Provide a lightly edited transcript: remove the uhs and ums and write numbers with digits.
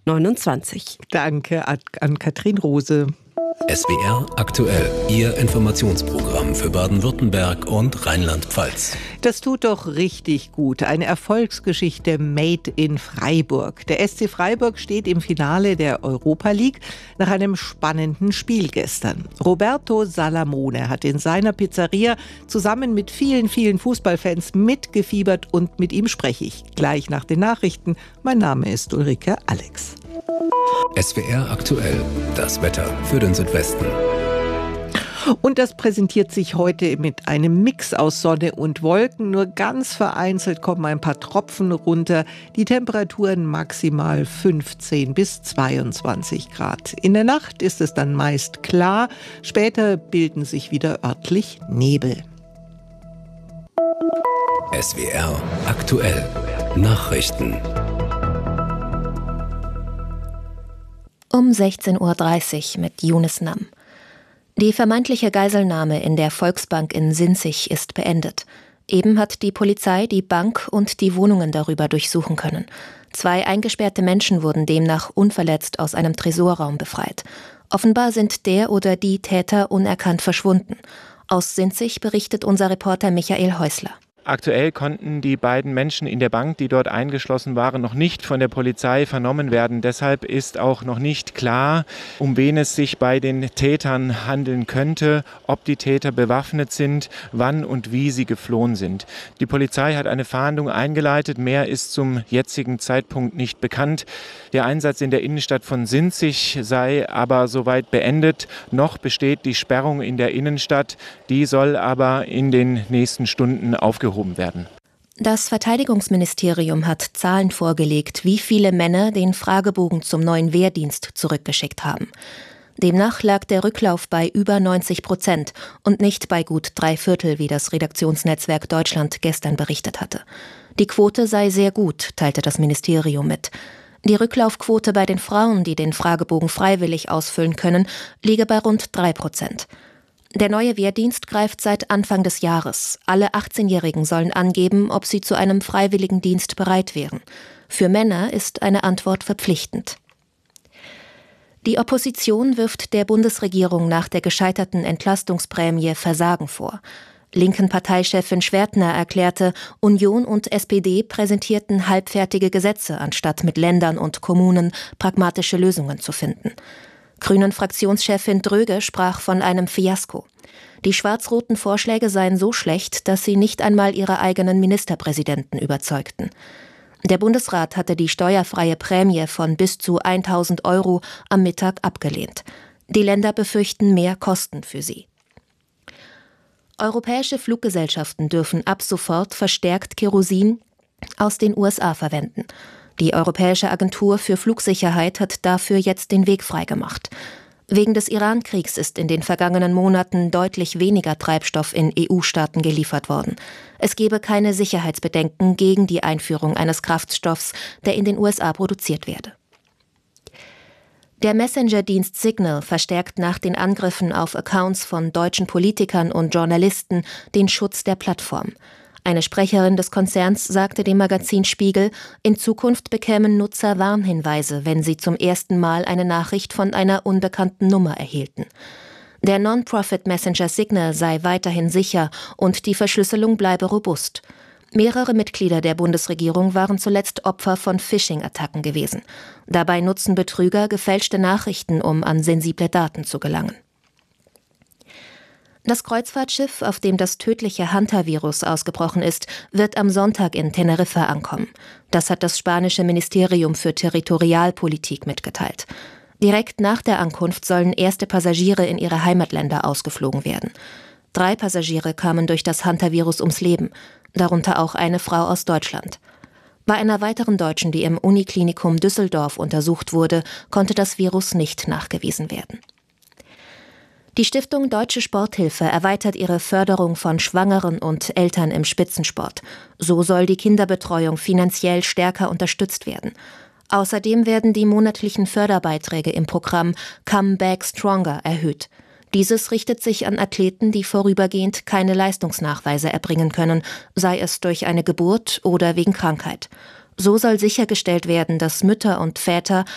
29. Danke an Katrin Rose. SWR aktuell, Ihr Informationsprogramm für Baden-Württemberg und Rheinland-Pfalz. Das tut doch richtig gut. Eine Erfolgsgeschichte made in Freiburg. Der SC Freiburg steht im Finale der Europa League nach einem spannenden Spiel gestern. Roberto Salamone hat in seiner Pizzeria zusammen mit vielen Fußballfans mitgefiebert und mit ihm spreche ich gleich nach den Nachrichten. Mein Name ist Ulrike Alex. SWR aktuell, das Wetter für den Südwesten. Und das präsentiert sich heute mit einem Mix aus Sonne und Wolken. Nur ganz vereinzelt kommen ein paar Tropfen runter. Die Temperaturen maximal 15 bis 22 Grad. In der Nacht ist es dann meist klar. Später bilden sich wieder örtlich Nebel. SWR aktuell, Nachrichten. Um 16.30 Uhr mit Yunus Nam. Die vermeintliche Geiselnahme in der Volksbank in Sinzig ist beendet. Eben hat die Polizei die Bank und die Wohnungen darüber durchsuchen können. 2 eingesperrte Menschen wurden demnach unverletzt aus einem Tresorraum befreit. Offenbar sind der oder die Täter unerkannt verschwunden. Aus Sinzig berichtet unser Reporter Michael Häusler. Aktuell konnten die beiden Menschen in der Bank, die dort eingeschlossen waren, noch nicht von der Polizei vernommen werden. Deshalb ist auch noch nicht klar, um wen es sich bei den Tätern handeln könnte, ob die Täter bewaffnet sind, wann und wie sie geflohen sind. Die Polizei hat eine Fahndung eingeleitet. Mehr ist zum jetzigen Zeitpunkt nicht bekannt. Der Einsatz in der Innenstadt von Sinzig sei aber soweit beendet. Noch besteht die Sperrung in der Innenstadt. Die soll aber in den nächsten Stunden aufgehoben werden. Das Verteidigungsministerium hat Zahlen vorgelegt, wie viele Männer den Fragebogen zum neuen Wehrdienst zurückgeschickt haben. Demnach lag der Rücklauf bei über 90% und nicht bei gut 3/4, wie das Redaktionsnetzwerk Deutschland gestern berichtet hatte. Die Quote sei sehr gut, teilte das Ministerium mit. Die Rücklaufquote bei den Frauen, die den Fragebogen freiwillig ausfüllen können, liege bei rund 3%. Der neue Wehrdienst greift seit Anfang des Jahres. Alle 18-Jährigen sollen angeben, ob sie zu einem freiwilligen Dienst bereit wären. Für Männer ist eine Antwort verpflichtend. Die Opposition wirft der Bundesregierung nach der gescheiterten Entlastungsprämie Versagen vor. Linken Parteichefin Schwertner erklärte, Union und SPD präsentierten halbfertige Gesetze, anstatt mit Ländern und Kommunen pragmatische Lösungen zu finden. Grünen-Fraktionschefin Dröge sprach von einem Fiasko. Die schwarz-roten Vorschläge seien so schlecht, dass sie nicht einmal ihre eigenen Ministerpräsidenten überzeugten. Der Bundesrat hatte die steuerfreie Prämie von bis zu 1.000 € am Mittag abgelehnt. Die Länder befürchten mehr Kosten für sie. Europäische Fluggesellschaften dürfen ab sofort verstärkt Kerosin aus den USA verwenden. Die Europäische Agentur für Flugsicherheit hat dafür jetzt den Weg freigemacht. Wegen des Iran-Kriegs ist in den vergangenen Monaten deutlich weniger Treibstoff in EU-Staaten geliefert worden. Es gebe keine Sicherheitsbedenken gegen die Einführung eines Kraftstoffs, der in den USA produziert werde. Der Messenger-Dienst Signal verstärkt nach den Angriffen auf Accounts von deutschen Politikern und Journalisten den Schutz der Plattform. Eine Sprecherin des Konzerns sagte dem Magazin Spiegel, in Zukunft bekämen Nutzer Warnhinweise, wenn sie zum ersten Mal eine Nachricht von einer unbekannten Nummer erhielten. Der Non-Profit-Messenger Signal sei weiterhin sicher und die Verschlüsselung bleibe robust. Mehrere Mitglieder der Bundesregierung waren zuletzt Opfer von Phishing-Attacken gewesen. Dabei nutzen Betrüger gefälschte Nachrichten, um an sensible Daten zu gelangen. Das Kreuzfahrtschiff, auf dem das tödliche Hunter-Virus ausgebrochen ist, wird am Sonntag in Teneriffa ankommen. Das hat das spanische Ministerium für Territorialpolitik mitgeteilt. Direkt nach der Ankunft sollen erste Passagiere in ihre Heimatländer ausgeflogen werden. 3 Passagiere kamen durch das Hunter-Virus ums Leben, darunter auch eine Frau aus Deutschland. Bei einer weiteren Deutschen, die im Uniklinikum Düsseldorf untersucht wurde, konnte das Virus nicht nachgewiesen werden. Die Stiftung Deutsche Sporthilfe erweitert ihre Förderung von Schwangeren und Eltern im Spitzensport. So soll die Kinderbetreuung finanziell stärker unterstützt werden. Außerdem werden die monatlichen Förderbeiträge im Programm Come Back Stronger erhöht. Dieses richtet sich an Athleten, die vorübergehend keine Leistungsnachweise erbringen können, sei es durch eine Geburt oder wegen Krankheit. So soll sichergestellt werden, dass Mütter und Väter